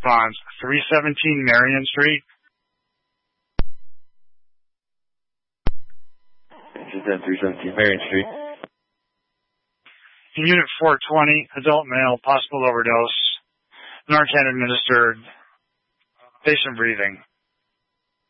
response, 317 Marion Street. Engine 10, 317 Marion Street. In Unit 420, adult male, possible overdose. Narcan administered. Patient breathing.